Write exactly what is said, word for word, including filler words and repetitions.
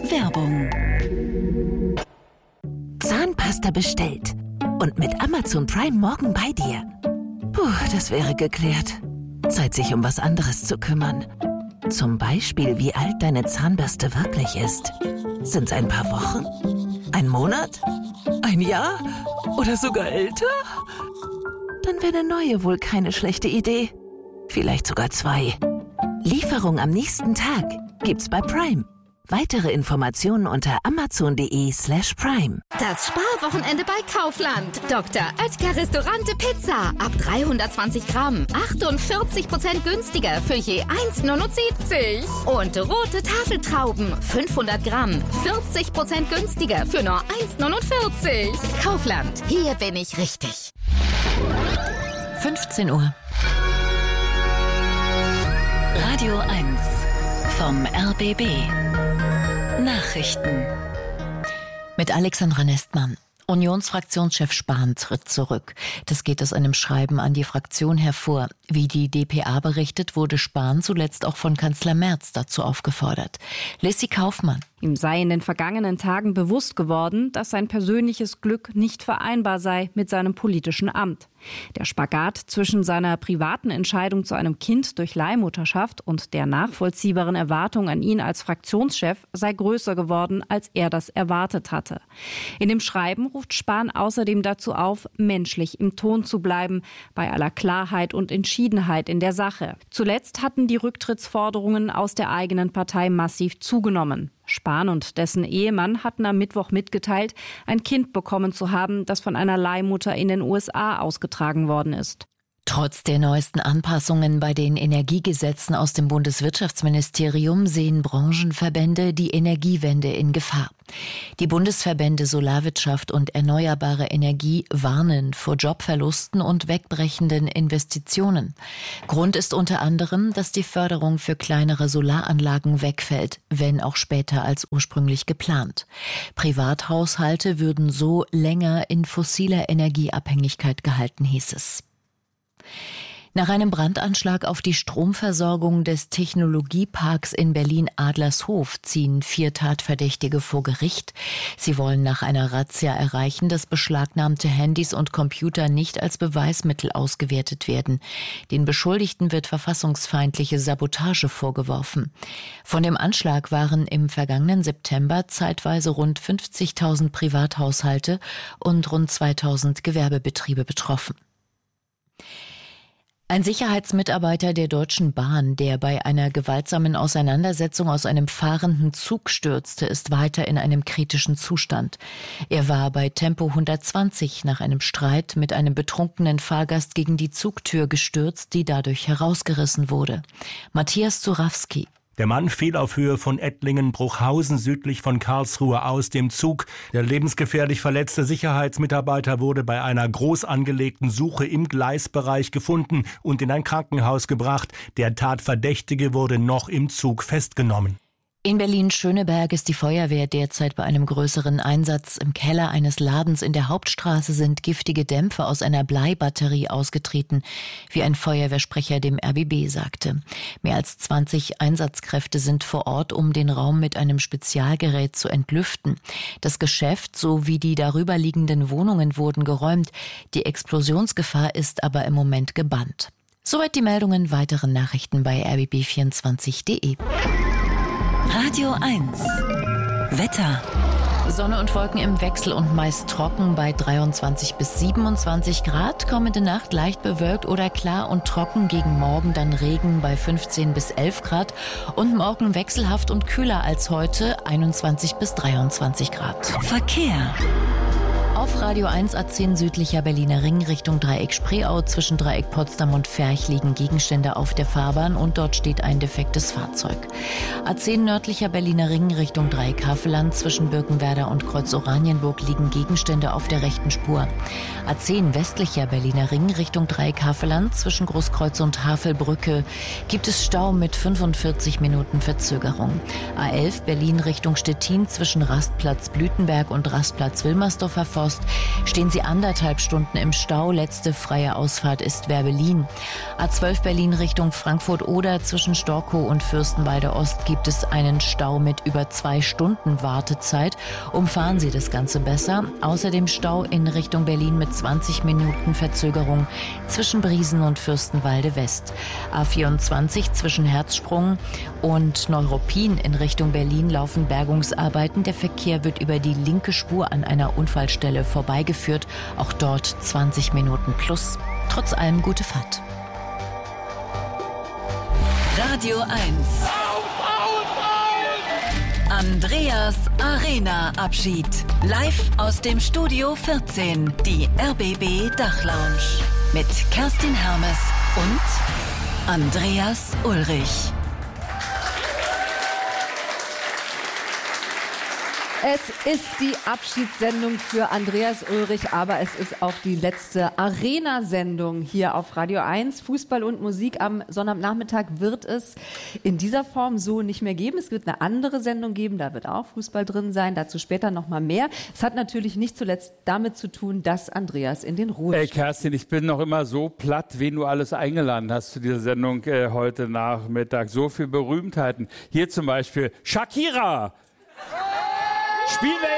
Werbung. Zahnpasta bestellt. Und mit Amazon Prime morgen bei dir. Puh, das wäre geklärt. Zeit, sich um was anderes zu kümmern. Zum Beispiel, wie alt deine Zahnbürste wirklich ist. Sind's ein paar Wochen? Ein Monat? Ein Jahr? Oder sogar älter? Dann wäre eine neue wohl keine schlechte Idee. Vielleicht sogar zwei. Lieferung am nächsten Tag gibt's bei Prime. Weitere Informationen unter amazon.de slash prime. Das Sparwochenende bei Kaufland. Doktor Oetker Restaurante Pizza. Ab dreihundertzwanzig Gramm. achtundvierzig Prozent günstiger für je eins Komma neunundsiebzig. Und rote Tafeltrauben. fünfhundert Gramm. vierzig Prozent günstiger für nur eins Komma neunundvierzig. Kaufland. Hier bin ich richtig. fünfzehn Uhr. Radio eins vom R B B. Nachrichten mit Alexandra Nestmann. Unionsfraktionschef Spahn tritt zurück. Das geht aus einem Schreiben an die Fraktion hervor. Wie die d p a berichtet, wurde Spahn zuletzt auch von Kanzler Merz dazu aufgefordert. Lissy Kaufmann. Ihm sei in den vergangenen Tagen bewusst geworden, dass sein persönliches Glück nicht vereinbar sei mit seinem politischen Amt. Der Spagat zwischen seiner privaten Entscheidung zu einem Kind durch Leihmutterschaft und der nachvollziehbaren Erwartung an ihn als Fraktionschef sei größer geworden, als er das erwartet hatte. In dem Schreiben ruft Spahn außerdem dazu auf, menschlich im Ton zu bleiben, bei aller Klarheit und Entschiedenheit in der Sache. Zuletzt hatten die Rücktrittsforderungen aus der eigenen Partei massiv zugenommen. Spahn und dessen Ehemann hatten am Mittwoch mitgeteilt, ein Kind bekommen zu haben, das von einer Leihmutter in den U S A ausgetragen worden ist. Trotz der neuesten Anpassungen bei den Energiegesetzen aus dem Bundeswirtschaftsministerium sehen Branchenverbände die Energiewende in Gefahr. Die Bundesverbände Solarwirtschaft und Erneuerbare Energie warnen vor Jobverlusten und wegbrechenden Investitionen. Grund ist unter anderem, dass die Förderung für kleinere Solaranlagen wegfällt, wenn auch später als ursprünglich geplant. Privathaushalte würden so länger in fossiler Energieabhängigkeit gehalten, hieß es. Nach einem Brandanschlag auf die Stromversorgung des Technologieparks in Berlin-Adlershof ziehen vier Tatverdächtige vor Gericht. Sie wollen nach einer Razzia erreichen, dass beschlagnahmte Handys und Computer nicht als Beweismittel ausgewertet werden. Den Beschuldigten wird verfassungsfeindliche Sabotage vorgeworfen. Von dem Anschlag waren im vergangenen September zeitweise rund fünfzigtausend Privathaushalte und rund zweitausend Gewerbebetriebe betroffen. Ein Sicherheitsmitarbeiter der Deutschen Bahn, der bei einer gewaltsamen Auseinandersetzung aus einem fahrenden Zug stürzte, ist weiter in einem kritischen Zustand. Er war bei Tempo hundertzwanzig nach einem Streit mit einem betrunkenen Fahrgast gegen die Zugtür gestürzt, die dadurch herausgerissen wurde. Matthias Zurawski. Der Mann fiel auf Höhe von Ettlingen-Bruchhausen südlich von Karlsruhe aus dem Zug. Der lebensgefährlich verletzte Sicherheitsmitarbeiter wurde bei einer groß angelegten Suche im Gleisbereich gefunden und in ein Krankenhaus gebracht. Der Tatverdächtige wurde noch im Zug festgenommen. In Berlin-Schöneberg ist die Feuerwehr derzeit bei einem größeren Einsatz. Im Keller eines Ladens in der Hauptstraße sind giftige Dämpfe aus einer Bleibatterie ausgetreten, wie ein Feuerwehrsprecher dem R B B sagte. Mehr als zwanzig Einsatzkräfte sind vor Ort, um den Raum mit einem Spezialgerät zu entlüften. Das Geschäft sowie die darüberliegenden Wohnungen wurden geräumt. Die Explosionsgefahr ist aber im Moment gebannt. Soweit die Meldungen. Weitere Nachrichten bei r b b vierundzwanzig punkt d e. Radio eins. Wetter. Sonne und Wolken im Wechsel und meist trocken bei dreiundzwanzig bis siebenundzwanzig Grad. Kommende Nacht leicht bewölkt oder klar und trocken, gegen Morgen dann Regen bei fünfzehn bis elf Grad. Und morgen wechselhaft und kühler als heute, einundzwanzig bis dreiundzwanzig Grad. Verkehr. Auf Radio eins A zehn südlicher Berliner Ring Richtung Dreieck Spreeau. Zwischen Dreieck Potsdam und Ferch liegen Gegenstände auf der Fahrbahn und dort steht ein defektes Fahrzeug. A zehn nördlicher Berliner Ring Richtung Dreieck Havelland. Zwischen Birkenwerder und Kreuz Oranienburg liegen Gegenstände auf der rechten Spur. A zehn westlicher Berliner Ring Richtung Dreieck Havelland. Zwischen Großkreuz und Havelbrücke gibt es Stau mit fünfundvierzig Minuten Verzögerung. A elf Berlin Richtung Stettin. Zwischen Rastplatz Blütenberg und Rastplatz Wilmersdorfer Forst Ost stehen sie anderthalb Stunden im Stau. Letzte freie Ausfahrt ist Werbelin. A zwölf Berlin Richtung Frankfurt-Oder zwischen Storkow und Fürstenwalde Ost gibt es einen Stau mit über zwei Stunden Wartezeit. Umfahren Sie das Ganze besser. Außerdem Stau in Richtung Berlin mit zwanzig Minuten Verzögerung zwischen Briesen und Fürstenwalde West. A vierundzwanzig zwischen Herzsprung und Neuruppin in Richtung Berlin laufen Bergungsarbeiten. Der Verkehr wird über die linke Spur an einer Unfallstelle vorbeigeführt. Auch dort zwanzig Minuten plus. Trotz allem gute Fahrt. Radio eins. Andreas Arena-Abschied. Live aus dem Studio vierzehn. Die R B B Dachlounge. Mit Kerstin Hermes und Andreas Ulrich. Es ist die Abschiedssendung für Andreas Ulrich, aber es ist auch die letzte Arena-Sendung hier auf Radio eins. Fußball und Musik am Sonnabendnachmittag wird es in dieser Form so nicht mehr geben. Es wird eine andere Sendung geben, da wird auch Fußball drin sein, dazu später noch mal mehr. Es hat natürlich nicht zuletzt damit zu tun, dass Andreas in den Ruhestand. Ey Kerstin, ich bin noch immer so platt, wen du alles eingeladen hast zu dieser Sendung äh, heute Nachmittag. So viele Berühmtheiten. Hier zum Beispiel Shakira. Spielen wir